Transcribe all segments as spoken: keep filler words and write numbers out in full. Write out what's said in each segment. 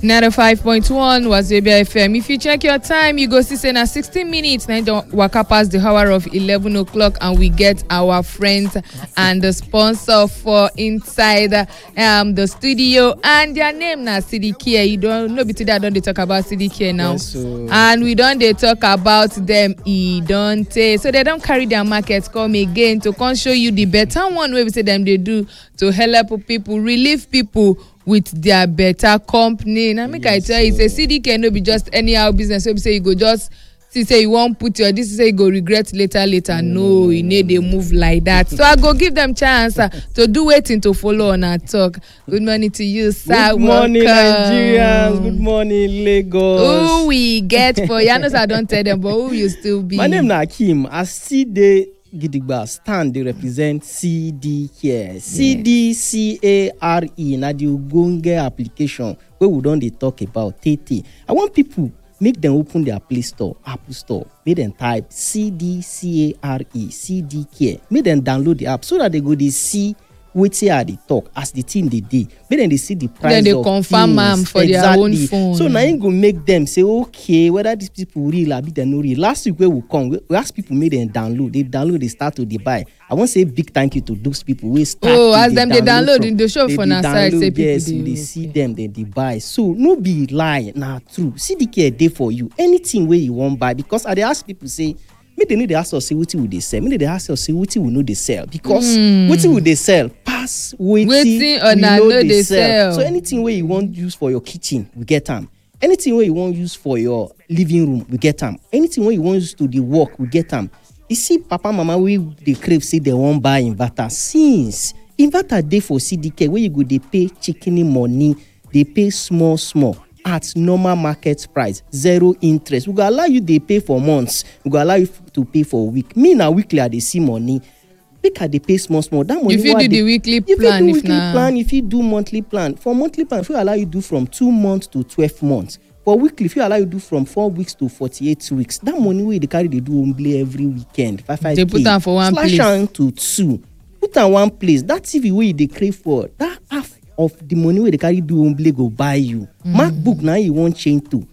ninety-five point one Wazobia F M. If you check your time, you go see say na sixteen minutes. Now don't waka past the hour of eleven o'clock, and we get our friends and the sponsor for inside um the studio, and their name na C D Care. You don't know between that don't they talk about C D Care now, yes, so. and we don't they talk about them. E don't they? So they don't carry their markets come again to come show you the better one where we say them they do to help people, relieve people with their better company. Now make yes, I tell you, say C D Care no be just anyhow business. So we say you go just see say you won't put your this say you go regret later later. Mm. No, you need they move like that. So I go give them chance uh, to do waiting to follow on our talk. Good morning to you, sir. Good morning, Welcome. Nigerians. Good morning, Lagos. Who we get for you? I know I don't tell them, but who you still be? My name na Akim. I see the Gidigba stand they represent C D Care. Yes. C D C A R E na the Ugonge application where we don't they talk about T T. I want people make them open their Play Store, Apple Store. Make them type C D C A R E, C D Care. Make them download the app so that they go they see wetin I dey talk as the thing they dey. Make them they see the price then they of confirm am for exactly. their own phone. So now you go make them say okay whether these people real or be they no real. Last week where we come, we, we ask people make them download. They download, they start to they buy. I want to say big thank you to those people we start. Oh, to as them they download from, in the show they, for they na side say people yes, they, they see them then they buy. So no be lie na true. C D Care dey for you. Anything where you want buy because I dey ask people say. Make they know they ask us say wetin we dey sell. Make they ask us say wetin we know they sell because mm. wetin we dey sell pass wetin we know they sell. So anything where you want use for your kitchen, we get them. Anything where you want use for your living room, we get them. Anything where you want use to the work, we get them. You see, papa, mama, we they crave say they won't buy inverter. Since inverter dey for C D Care where you go they pay chicken money, they pay small small. At normal market price, zero interest. We go allow you they pay for months. We go allow you to pay for a week. Me now weekly I dey see money. Make I dey pay small small. That money. If you do the weekly plan, if you do weekly nah. plan, if you do monthly plan, for monthly plan, if you allow you do from two months to twelve months. For weekly, if you allow you do from four weeks to forty-eight weeks. That money where they carry they do only every weekend. Five five. They put am for one slash place. Slash to two. Put am one place. That T V where they crave for that half. Of the money where they carry do only go buy you. Mm. MacBook now you want change to.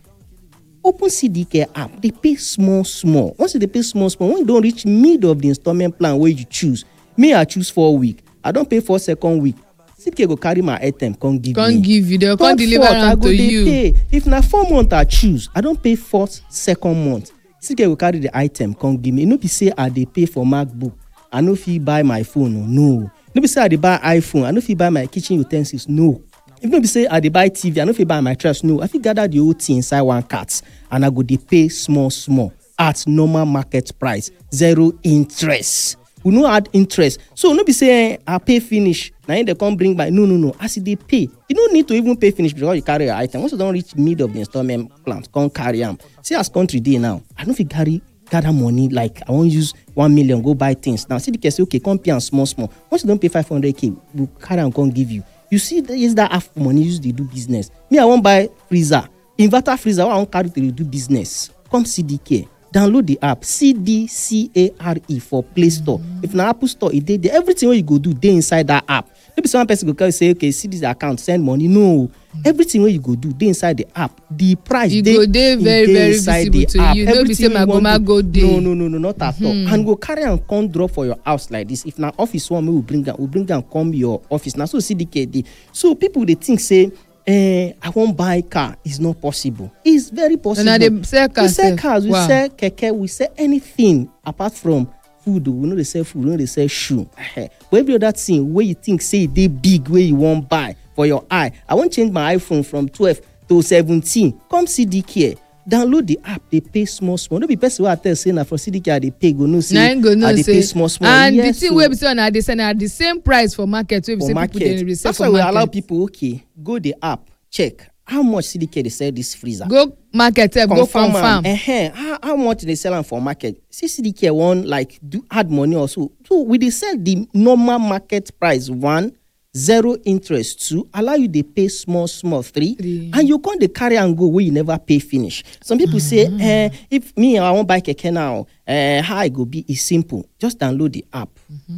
Open C D Care app. They pay small small. Once they pay small small, when you don't reach mid of the installment plan where you choose. Me I choose four week. I don't pay for second week. C D Care go carry my item. Can't give can't me. give you. They can't deliver am to you. Pay. If na four month I choose, I don't pay fourth second month. C D Care will carry the item. Can't give me. No be say I they pay for MacBook. I no fit buy my phone. No. No be say I dey buy iPhone, I no fit buy my kitchen utensils. No. If no be say I dey buy T V, I no fit buy my trash. No. I fit gather the whole thing inside one cart and I go dey pay small small at normal market price, zero interest. We no add interest. So no be say eh, I pay finish. Now they come bring my no no no. As they pay, you don't need to even pay finish because you carry your item. Once you don't reach mid of the installment plan, come carry them. See as country dey now. I no fit carry. Gather money like I won't use one million go buy things now. C D Care say okay, come pay and small small. Once you don't pay five hundred k, we'll carry and come give you. You see, is that half money used to do business. Me, I won't buy freezer, inverter freezer. I won't carry to do business. Come C D Care, download the app C D C A R E for Play Store. Mm-hmm. If na Apple Store, it dey there. Everything what you go do, they inside that app. Maybe some person go come say okay, see this account, send money. No. Everything what you go do, they inside the app. The price you they go dey very very visible to app. you. No be say my goma go dey. No no no no not at all. And go carry and come drop for your house like this. If na office one, we will bring am. We bring am come your office. Now so C D Care dey. So people they think say, eh, I won't buy car. It's not possible. It's very possible. Now they sell cars. We sell cars. We wow. sell keke. We sell anything apart from food. We know they sell food. We know they sell shoe. But every other thing where you think say they big where you won't buy. For your eye, I won't change my iPhone from twelve to seventeen. Come C D Care, download the app. They pay small small. No be person who I tell say na for C D Care they pay go no say. Go no they say. Pay small small. And yes, the thing so, wey be say na dey sell at the same price for market. Wey be say people dey resell That's for why market. we allow people okay go the app check how much C D Care they sell this freezer. Go market sef go confirm. Uh-huh. How, how much they sell am for market? See C D Care one like do add money also. So we dey sell the normal market price one. Zero interest two, allow you to pay small small three, three. And you can't carry and go where you never pay finish. Some people mm-hmm. say eh, if me I won't buy keke now, eh, how I go be is simple. Just download the app. Mm-hmm.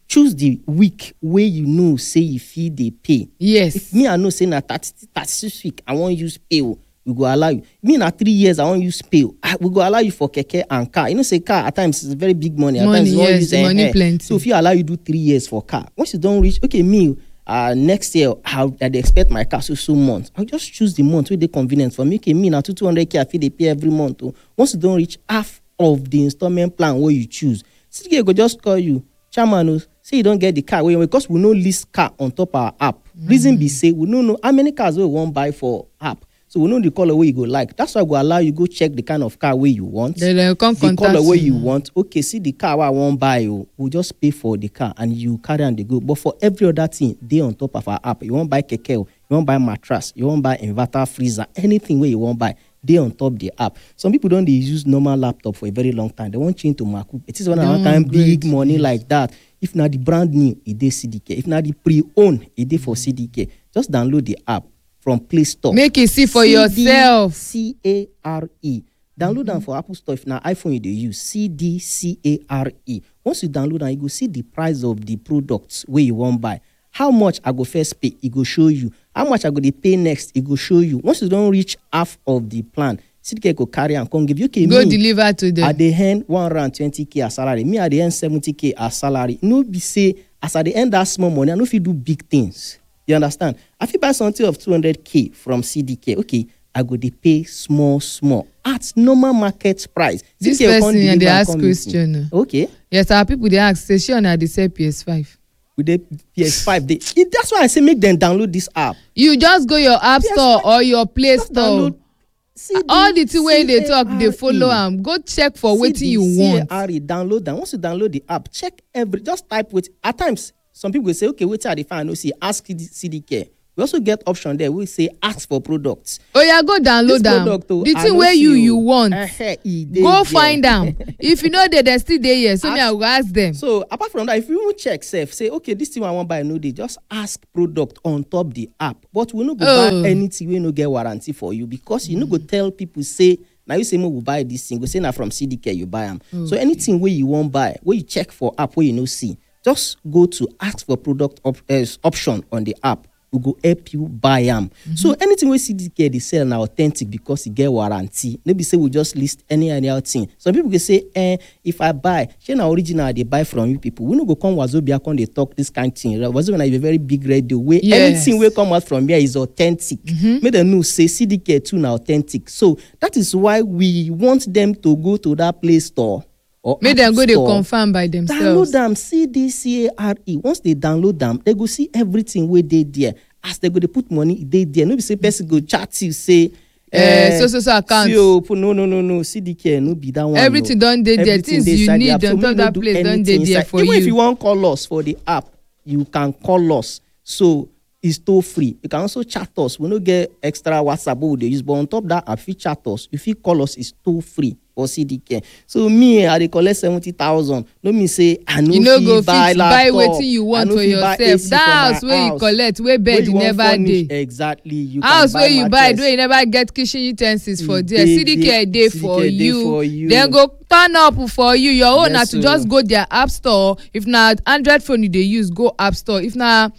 choose the week wey you know say you fit dey pay. Yes. If me I know say na thirty thirty-six week I wan use pay o, we go allow you. Me na three years I wan use pay o, we go allow you for keke and car. You know say car at times is very big money. At Money, times you wan yes, use, eh, money eh. plenty. So if you allow you do three years for car, once you don reach, okay, me uh, next year I I dey expect my car so so month. I just choose the month wey dey convenient for me. Okay, me na two two hundred k I fit dey pay every month o. Once you don reach half of the installment plan wey you choose, C D K go just call you, chairman o, say you don get the car wey, because we no list car on top our app. Mm. Reason be say we no know how many cars wey we wan buy for app. So we know the color wey you go like. That's why we go allow you go check the kind of car wey you want. Then they come the contact color wey you. you want. Okay, see the car wey I wan buy o, we just pay for the car and you carry am dey go. But for every other thing, dey on top of our app. You wan buy keke o, you wan buy mattress, you wan buy inverter, freezer, anything wey you wan buy, dey on top the app. Some people don dey use normal laptop for a very long time. They wan change to MacBook. It is one of kind big money like that. If na the brand new, e dey C D K. If na the pre-owned, e dey for C D K. Just download the app from Play Store. Make it see for yourself. C D C A R E. Download them for Apple Store. If na iPhone you dey use, C D C A R E. Once you download am, you go see the price of the products wey you wan buy. How much I go first pay, e go show you. How much I go dey pay next, e go show you. Once you don reach half of the plan, C D K go carry am come give you. Okay, Go me, deliver to them. I dey earn one hundred twenty k as salary. Me, I dey earn seventy k as salary. No be say as I dey earn that small money, I no fit do big things. You understand? I fit buy something of two hundred k from C D K. Okay, I go dey pay small, small at normal market price. This C D K person come and they deliver ask come question. meet me. Okay. Yes, our people they ask, say she and they say P S five. With the P S five, they, it, that's why I say make them download this app. You just go your app store or your Play Just Store. download C D, All the thing wey they talk, they C A R E. follow am. Go check for wetin you want. C D C A R E, download them. Once you download the app, check every. Just type with. At times, some people will say, "Okay, wait till I define." No, see, ask C D K. We also get option there. We say ask for products. Oh yeah, go download This am. product, oh, The I thing no wey see you o. you want, Eh-heh, e dey go there. find am. If you know they they still dey here, so me I Ask- go ask them. So apart from that, if you even check self, say, okay, this thing I want buy no dey, just ask product on top the app. But we no go Oh. buy anything wey no get warranty for you, because you no go tell people say, now you say me will buy this thing, go say na from C D K you buy am. So anything wey you wan buy, wey you check for app wey you no see, just go to ask for product op- uh, option on the app. We go help you buy am. Mm-hmm. So anything wey C D K dey sell na authentic because e get warranty. No be say we just list any anyhow thing. Some people go say, eh, if I buy, shey na original I dey buy from you people. We no go come Wazobia come dey talk this kind thing. Wazobia na a very big radio wey Yes. anything wey come out from here is authentic. Mm-hmm. Make dem know say C D K too na authentic. So that is why we want them to go to that Play Store or Make App them go dey Store. confirm by Download themselves. them, C D C A R E. Once they download them, they go see everything wey dey there. As they go dey put money, e dey there. No be say person go chat you say, Eh, so so so account. see o, no no no no, C D K no be that one. Everything no. don dey there. Everything Things dey you inside the need app. So on make top you no that do place don anything dey there inside. for Even if you you. wan call us for the app, you can call us. So it's toll free. You can also chat us. We no get extra WhatsApp wey we dey use, but on top that, if you chat us, if you call us, it's toll free for C D K. So me, I dey collect seventy thousand. No mean say I no You no go fit buy fit buy laptop. wetin you I want no for fit buy A yourself. C That for my house wey you house. collect, wey Wey bed you wan never furnish, dey. exactly. You House can wey you buy, mattress. wey you never get kitchen utensils for E there. dey C D K there. dey C D K for dey you. for you. Dem go turn up for you. Your own na Yes, to so. just go their app store. If na Android phone you dey use, go app store. If na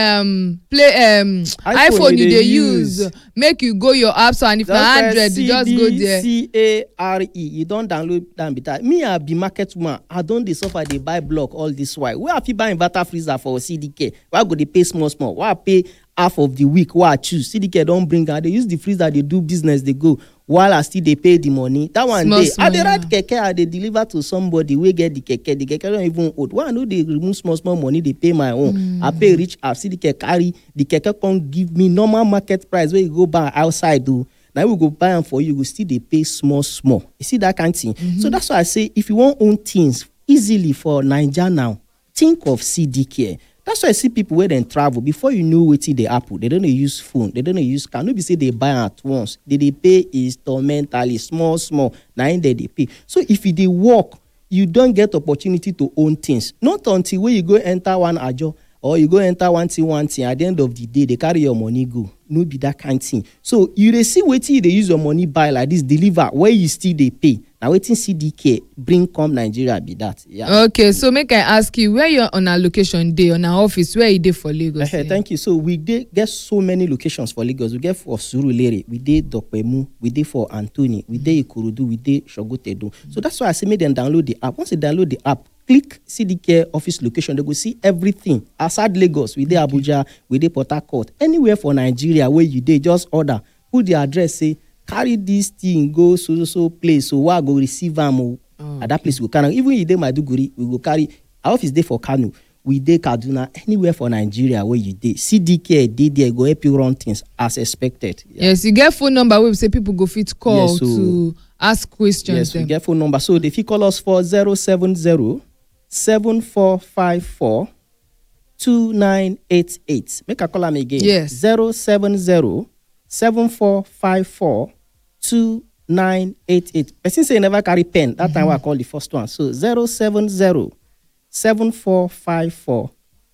um play um iPhone iPhone you you dey dey use. use, make you go your app store. And if na Android, you just go there. C D C A R E. You don download am be that. Me, I be market woman. I don dey suffer dey buy block all this while. Where I fit buy inverter freezer for C D K? Why I go dey pay small small? Why I pay half of the week? Why I choose? C D K don bring am. They use the freezer. They do business. They go. While I still dey pay the money. That one Small, dey. small, I dey ride yeah. keke. I dey deliver to somebody wey get the keke. The keke don even old. Why I no dey remove small small money? Dey pay my own. Mm. I pay reach half. C D K carry the keke come give me normal market price wey you go buy outside o. Na we go buy am for you, you go still dey pay small small. You see that kind thing. Mm-hmm. So that's why I say if you wan own things easily for Naija now, think of C D K. That's why I see people wey dem travel, before you know wetin dey happen, they don dey use phone, they don dey use car. No be say they buy am at once, they dey pay instrumentally, small small. Na im dem dey pay. So if you dey work, you don get opportunity to own things. Not until when you go enter one ajo or you go enter one thing one thing at the end of the day they carry your money go. No be that kind thing. So you dey see wetin you dey use your money buy like this deliver where you still dey pay. Na wetin C D K bring come Nigeria be that. Yeah. Okay, so make I ask you where your on our location dey, on our office, where you dey for Lagos? Uh, thank you. So we dey get so many locations for Lagos. We get for Surulere, we dey Dokpemu, we dey for Anthony, we dey Ikorodu, we dey Sogotedo. So that's why I say make them download the app. Once they download the app, click C D K office location, they go see everything. Outside Lagos, we dey Abuja, we dey Port Harcourt, anywhere for Nigeria where you dey, just order, put the address, say carry this thing go so so so place, so where I go receive am o. Oh, at that place we can. Even you dey Maiduguri, we go carry. Our office dey for Kano, we dey Kaduna, anywhere for Nigeria where you dey. C D K dey there, go help you run things as expected. Yeah. Yes, you get phone number wey say people go fit call yes, so, to ask questions. Yes, them. we get phone number. So they fit call us for zero seven zero seven four five four two nine eight eight. Make I call am again. Yes. zero seven zero seven four five four two nine eight eight. Person say you never carry pen. That mm-hmm. time I call the first one. So zero seven zero seven four five four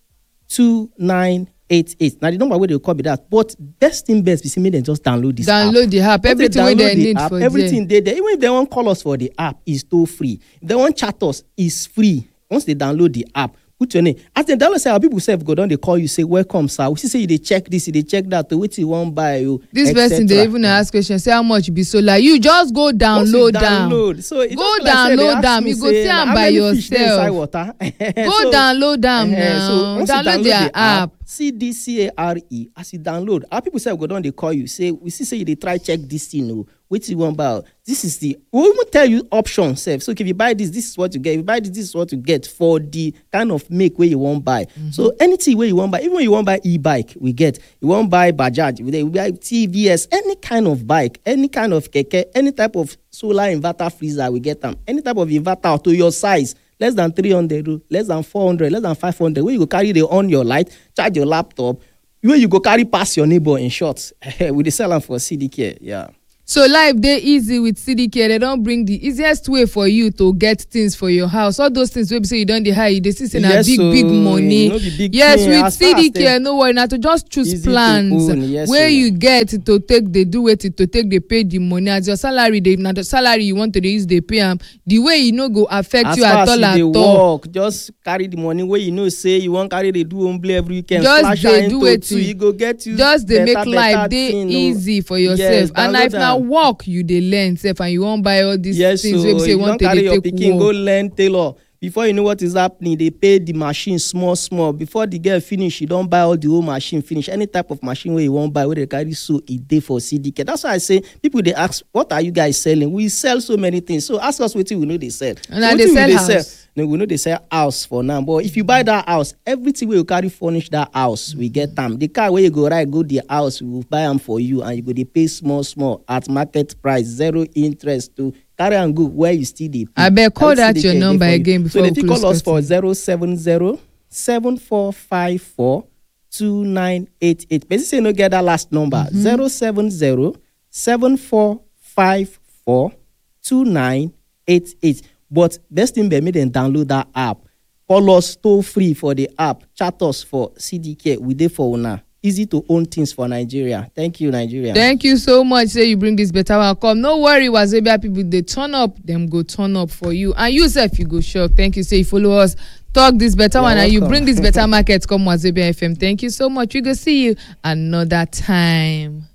two nine eight eight. Now the number where they call me that. But best thing best be make them just download this download app. the app. Once everything they, they the need app, for everything they there. Even if they want call us for the app, is still free. If they want chat us, is free. Once they download the app, put your name. As they download, say our people say go down, they call you, say welcome, sir. We see say you they check this, they check that, to wait you won't buy you. This person they even ask questions, say how much be so like you just go download download. So it go download them. You go see them by yourself. Go so, download them now. So download, download their the app. app. C D C A R E. As you download, our people say go down, they call you, say we see say you they try check this thing. Oh, wait you want buy. This is the we will tell you options. Self. So if you buy this, this is what you get. If you buy this, this is what you get for the kind of make where you want buy. Mm-hmm. So anything where you want buy, even when you want buy e-bike, we get. You want buy Bajaj, we buy T V S, any kind of bike, any kind of keke, any type of solar inverter freezer, we get them. Any type of inverter to your size. Less than three hundred, less than four hundred, less than five hundred. Where you go carry the on your light, charge your laptop. Where you go carry past your neighbor in short. We dey sell them for C D K. Yeah. So life dey easy with C D K. They don't bring the easiest way for you to get things for your house. All those things wey be say you don dey hide, they see say na yes, big so, big money. No big yes, thing. with As C D K, no worry. Now to just choose plans yes, where so. you get to take they do it to take they pay the money as your salary. They na the salary you want to dey use they pay am. The way you know go affect as you at all at all. Work, just carry the money where you know say you want carry they do humble every weekend. Just they do it to you go get you. Just they better, make life better dey thing, easy for yourself. Yes, and if now work you dey learn sef and you wan buy all these yes, things so wey be say you wan take dey take work. Go learn tailor. Before you know what is happening, they pay the machine small small. Before the girl finish, you don't buy all the whole machine finish. Any type of machine where you won't buy, where they carry so it day for C D K. That's why I say people they ask, what are you guys selling? We sell so many things. So ask us what we know they sell. And so they sell they house. Sell? No, we know they sell house for now. But if you buy that house, everything where you carry furnish that house, we get them. The car where you go right, go the house, we will buy them for you, and you go they pay small small at market price, zero interest to. Carry and go where you still dey. I bet call that your number again before we close. So they call us for zero seven zero seven four five four two nine eight eight. But say no get that last number zero seven zero seven four five four two nine eight eight. But best thing be make them download that app. Call us toll free for the app. Chat us for C D K. We dey for una. Easy to own things for Nigeria. Thank you, Nigeria. Thank you so much. Say you bring this better one come. No worry, Wazobia people, they turn up, them go turn up for you. And you self, you go shock. Thank you. Say you follow us, talk this better You're one, welcome. And you bring this better market come Wazobia F M. Thank you so much. We go see you another time.